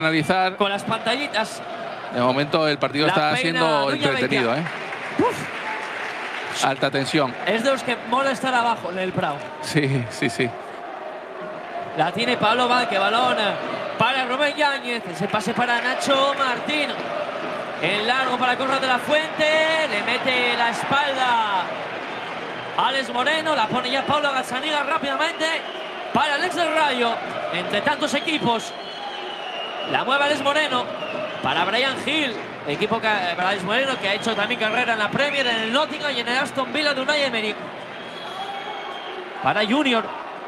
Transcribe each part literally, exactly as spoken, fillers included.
analizar. Con las pantallitas. De momento el partido La está peina siendo Nuña entretenido, ¿eh? Uf. Alta tensión. Es de los que mola estar abajo en el Prado. Sí, sí, sí. La tiene Pablo Vázquez, balón para Rubén Yáñez. Ese pase para Nacho Martín. En largo para Conrad de la Fuente. Le mete la espalda Alex Moreno. La pone ya Pablo Gazzaniga rápidamente para Alex del Rayo. Entre tantos equipos. La mueve Alex Moreno para Brian Hill. Equipo que, para Alex Moreno, que ha hecho también carrera en la Premier, en el Nottingham y en el Aston Villa de Unai Emery. Para Junior.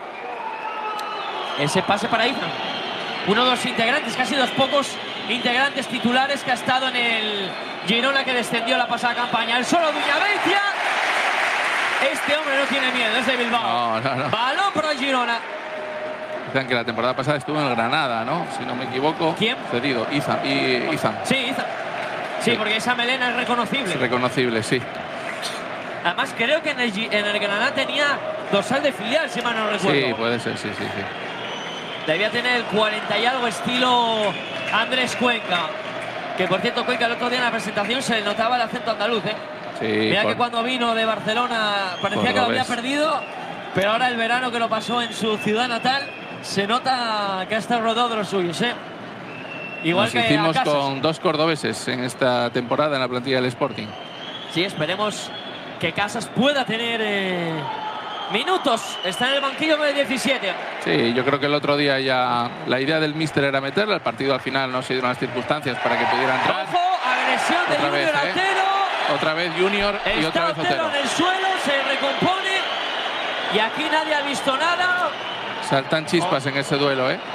Ese pase para Ethan. Uno de los integrantes, casi los pocos integrantes titulares que ha estado en el Girona, que descendió la pasada campaña. El solo Viñaveitia. Este hombre no tiene miedo, es de Bilbao. No, no, no. Balón para el Girona. Dicen que la temporada pasada estuvo en el Granada, ¿no? Si no me equivoco. ¿Quién? Cedido. Ethan. Y Ethan. Sí, Ethan. Sí, Sí. porque esa melena es reconocible. Es reconocible, sí. Además, creo que en el, en el Granada tenía dorsal de filial, si mal no recuerdo. Sí, puede ser, sí, sí, sí. Debía tener el cuarenta y algo estilo Andrés Cuenca. Que por cierto, Cuenca el otro día en la presentación se le notaba el acento andaluz, ¿eh? Sí, Mira por- que cuando vino de Barcelona parecía que lo había Cordobés. perdido, pero ahora el verano que lo pasó en su ciudad natal se nota que ha estado rodado de los suyos, ¿eh? Igual Nos que a hicimos Casas. con dos cordobeses en esta temporada en la plantilla del Sporting. Sí, esperemos que Casas pueda tener eh, minutos. Está en el banquillo con el diecisiete. Sí, yo creo que el otro día ya la idea del míster era meterla. El partido al final no se dieron las circunstancias para que pudiera entrar. Ojo, agresión de Otra Junior vez, ¿eh? Otero. Otra vez Junior y otra Está vez Otero Otero. en el suelo, se recompone. Y aquí nadie ha visto nada. Saltan chispas en ese duelo, ¿eh?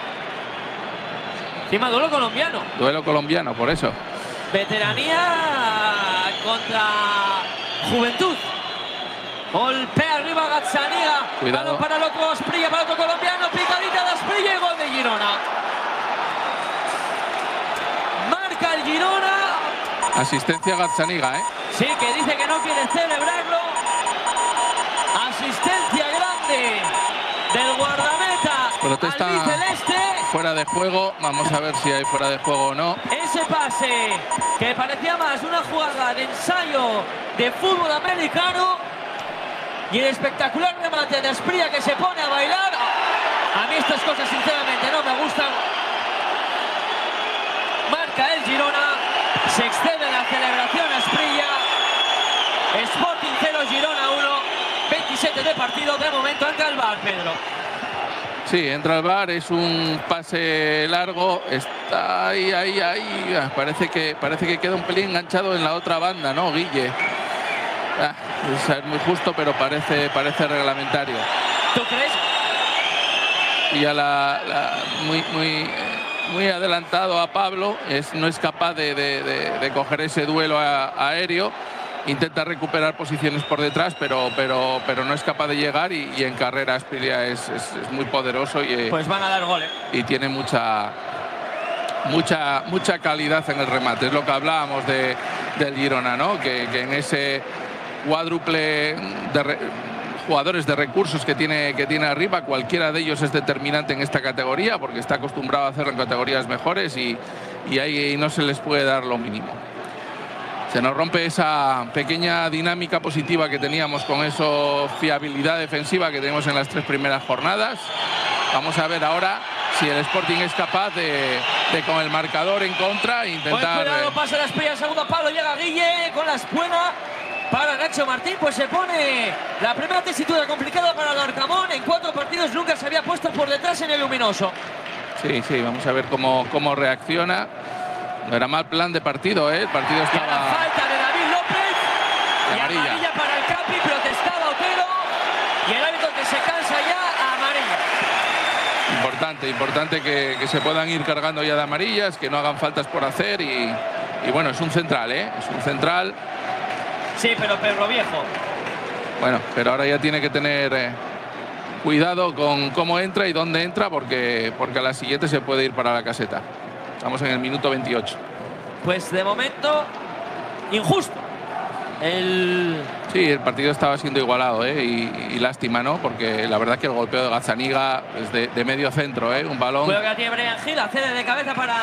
Encima duelo colombiano. Duelo colombiano, por eso. Veteranía contra Juventud. Golpea arriba Gazzaniga. Cuidado. Balón para el otro Asprilla, para el otro colombiano. Picadita de Asprilla y gol de Girona. Marca el Girona. Asistencia Gazzaniga, ¿eh? Sí, que dice que no quiere celebrarlo. Asistencia grande del guardameta Protesta albiceleste. fuera de juego. Vamos a ver si hay fuera de juego o no. Ese pase que parecía más una jugada de ensayo de fútbol americano y el espectacular remate de Asprilla que se pone a bailar. A mí estas cosas sinceramente no me gustan. Marca el Girona, se excede la celebración Asprilla. Sporting cero, Girona uno, veintisiete de partido. De momento entra el V A R, Pedro. Sí, entra al V A R, es un pase largo, está ahí, ahí, ahí. Ah, Parece que, parece que queda un pelín enganchado en la otra banda, ¿no, Guille? Ah, es muy justo, pero parece, parece reglamentario. ¿Tú crees? Y a la, la- muy, muy, muy adelantado a Pablo, es, no es capaz de, de- de- de coger ese duelo a- aéreo. Intenta recuperar posiciones por detrás, pero, pero, pero no es capaz de llegar y, y en carrera Asprilla es, es- es muy poderoso y, eh, Pues van a dar goles. y tiene mucha, mucha, mucha calidad en el remate. Es lo que hablábamos de, del Girona, ¿no? Que, que en ese cuádruple de re- jugadores de recursos que tiene, que tiene arriba, cualquiera de ellos es determinante en esta categoría porque está acostumbrado a hacerlo en categorías mejores y, y ahí no se les puede dar lo mínimo. Se nos rompe esa pequeña dinámica positiva que teníamos con esa fiabilidad defensiva que tenemos en las tres primeras jornadas. Vamos a ver ahora si el Sporting es capaz de, de con el marcador en contra, Buen intentar... cuidado, eh, pasa la Asprilla, segundo palo, llega Guille con la espuela para Nacho Martín, pues se pone la primera tesitura complicada para el Arcamón. En cuatro partidos nunca se había puesto por detrás en el luminoso. Sí, sí, vamos a ver cómo, cómo reacciona. No era mal plan de partido, ¿eh? El partido Y a la estaba... falta de David López. De Y amarilla. amarilla para el Capi, protestaba Otero. Y el árbitro que se cansa ya, amarilla. Importante, importante que, que se puedan ir cargando ya de amarillas, que no hagan faltas por hacer y, y bueno, es un central, ¿eh? Es un central. Sí, pero Perro Viejo. Bueno, pero ahora ya tiene que tener eh, cuidado con cómo entra y dónde entra porque, porque a la siguiente se puede ir para la caseta. Estamos en el minuto veintiocho. Pues de momento, injusto. El... Sí, el partido estaba siendo igualado, ¿eh? y, y lástima, ¿no? Porque la verdad que el golpeo de Gazzaniga es de, de medio centro, ¿eh? Un balón. Juego que la tiene Brian Gil, accede de cabeza para